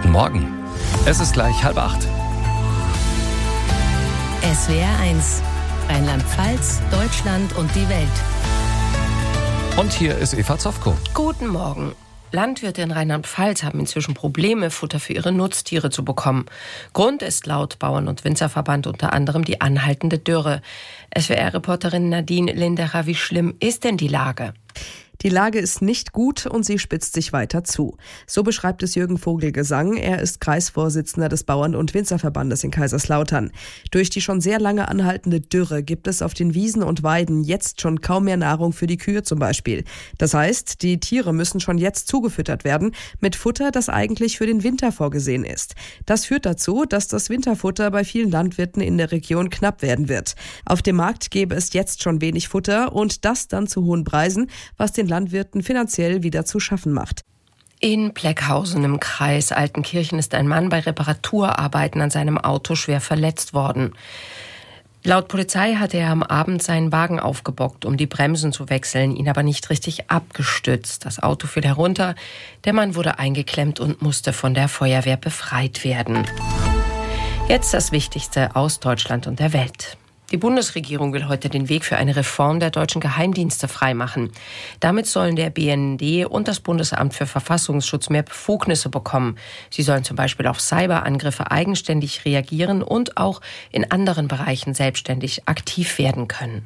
Guten Morgen. Es ist gleich 7:30. SWR 1, Rheinland-Pfalz, Deutschland und die Welt. Und hier ist Eva Zofko. Guten Morgen. Landwirte in Rheinland-Pfalz haben inzwischen Probleme, Futter für ihre Nutztiere zu bekommen. Grund ist laut Bauern- und Winzerverband unter anderem die anhaltende Dürre. SWR-Reporterin Nadine Linderer, wie schlimm ist denn die Lage? Die Lage ist nicht gut und sie spitzt sich weiter zu. So beschreibt es Jürgen Vogelgesang. Er ist Kreisvorsitzender des Bauern- und Winzerverbandes in Kaiserslautern. Durch die schon sehr lange anhaltende Dürre gibt es auf den Wiesen und Weiden jetzt schon kaum mehr Nahrung für die Kühe zum Beispiel. Das heißt, die Tiere müssen schon jetzt zugefüttert werden mit Futter, das eigentlich für den Winter vorgesehen ist. Das führt dazu, dass das Winterfutter bei vielen Landwirten in der Region knapp werden wird. Auf dem Markt gäbe es jetzt schon wenig Futter und das dann zu hohen Preisen, was den Landwirten finanziell wieder zu schaffen macht. In Pleckhausen im Kreis Altenkirchen ist ein Mann bei Reparaturarbeiten an seinem Auto schwer verletzt worden. Laut Polizei hatte er am Abend seinen Wagen aufgebockt, um die Bremsen zu wechseln, ihn aber nicht richtig abgestützt. Das Auto fiel herunter, der Mann wurde eingeklemmt und musste von der Feuerwehr befreit werden. Jetzt das Wichtigste aus Deutschland und der Welt. Die Bundesregierung will heute den Weg für eine Reform der deutschen Geheimdienste freimachen. Damit sollen der BND und das Bundesamt für Verfassungsschutz mehr Befugnisse bekommen. Sie sollen zum Beispiel auf Cyberangriffe eigenständig reagieren und auch in anderen Bereichen selbstständig aktiv werden können.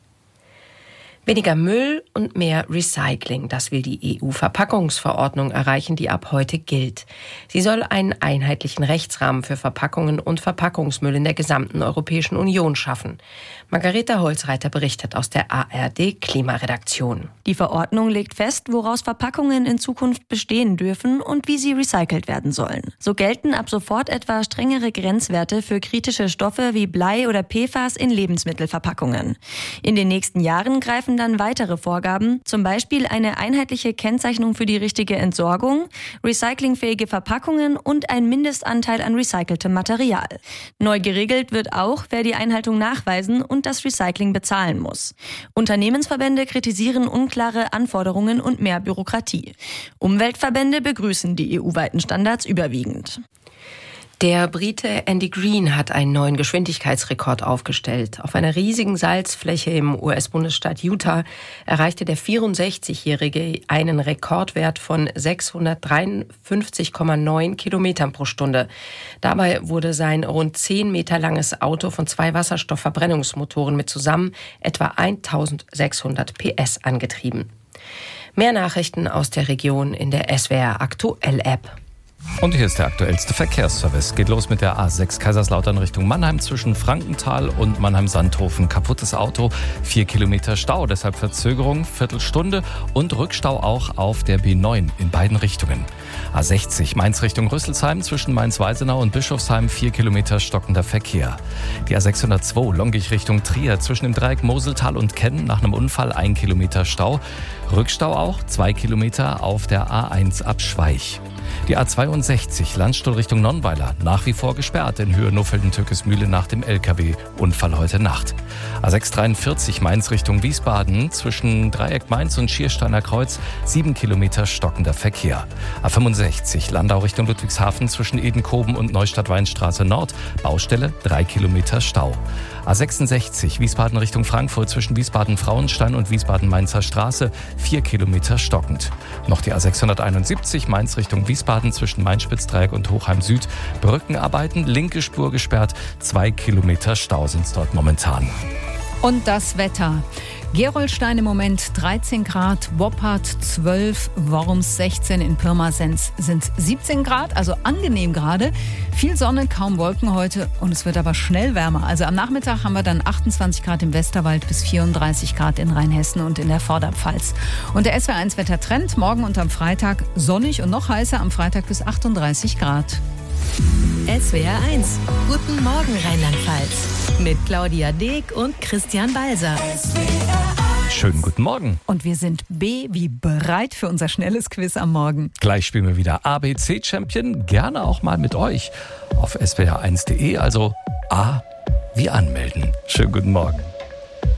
Weniger Müll und mehr Recycling, das will die EU-Verpackungsverordnung erreichen, die ab heute gilt. Sie soll einen einheitlichen Rechtsrahmen für Verpackungen und Verpackungsmüll in der gesamten Europäischen Union schaffen. Margareta Holzreiter berichtet aus der ARD-Klimaredaktion. Die Verordnung legt fest, woraus Verpackungen in Zukunft bestehen dürfen und wie sie recycelt werden sollen. So gelten ab sofort etwa strengere Grenzwerte für kritische Stoffe wie Blei oder PFAS in Lebensmittelverpackungen. In den nächsten Jahren greifen dann weitere Vorgaben, zum Beispiel eine einheitliche Kennzeichnung für die richtige Entsorgung, recyclingfähige Verpackungen und ein Mindestanteil an recyceltem Material. Neu geregelt wird auch, wer die Einhaltung nachweisen und das Recycling bezahlen muss. Unternehmensverbände kritisieren unklare Anforderungen und mehr Bürokratie. Umweltverbände begrüßen die EU-weiten Standards überwiegend. Der Brite Andy Green hat einen neuen Geschwindigkeitsrekord aufgestellt. Auf einer riesigen Salzfläche im US-Bundesstaat Utah erreichte der 64-Jährige einen Rekordwert von 653,9 Kilometern pro Stunde. Dabei wurde sein rund 10 Meter langes Auto von 2 Wasserstoffverbrennungsmotoren mit zusammen etwa 1600 PS angetrieben. Mehr Nachrichten aus der Region in der SWR Aktuell App. Und hier ist der aktuellste Verkehrsservice. Geht los mit der A6 Kaiserslautern Richtung Mannheim zwischen Frankenthal und Mannheim-Sandhofen. Kaputtes Auto, 4 Kilometer Stau, deshalb Verzögerung, Viertelstunde und Rückstau auch auf der B9 in beiden Richtungen. A60 Mainz Richtung Rüsselsheim zwischen Mainz-Weisenau und Bischofsheim, 4 Kilometer stockender Verkehr. Die A602 Longich Richtung Trier zwischen dem Dreieck Moseltal und Kenn nach einem Unfall 1 Kilometer Stau. Rückstau auch, 2 Kilometer auf der A1 ab Schweich. Die A62 Landstuhl Richtung Nonnweiler nach wie vor gesperrt in Höhe Nofelden-Türkesmühle nach dem LKW-Unfall heute Nacht. A643 Mainz Richtung Wiesbaden zwischen Dreieck Mainz und Schiersteiner Kreuz 7 Kilometer stockender Verkehr. A65 Landau Richtung Ludwigshafen zwischen Edenkoben und Neustadt-Weinstraße Nord Baustelle 3 Kilometer Stau. A66 Wiesbaden Richtung Frankfurt zwischen Wiesbaden-Frauenstein und Wiesbaden-Mainzer Straße 4 Kilometer stockend. Noch die A671 Mainz Richtung Wiesbaden zwischen Main-Spitz-Dreieck und Hochheim Süd. Brückenarbeiten, linke Spur gesperrt, 2 Kilometer Stau sind es dort momentan. Und das Wetter. Gerolstein im Moment 13 Grad, Woppert 12, Worms 16, in Pirmasens sind 17 Grad, also angenehm gerade. Viel Sonne, kaum Wolken heute und es wird aber schnell wärmer. Also am Nachmittag haben wir dann 28 Grad im Westerwald bis 34 Grad in Rheinhessen und in der Vorderpfalz. Und der SWR1 Wettertrend, morgen und am Freitag sonnig und noch heißer, am Freitag bis 38 Grad. SWR 1, guten Morgen Rheinland-Pfalz. Mit Claudia Deek und Christian Balser. Schönen guten Morgen. Und wir sind B wie bereit für unser schnelles Quiz am Morgen. Gleich spielen wir wieder ABC Champion, gerne auch mal mit euch auf swr1.de, also A wie anmelden. Schönen guten Morgen.